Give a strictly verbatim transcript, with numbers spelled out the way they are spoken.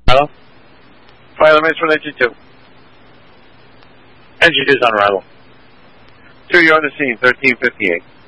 Hello? Fire elements from engine two. Engine is on arrival. Two, you're on the scene, thirteen fifty-eight.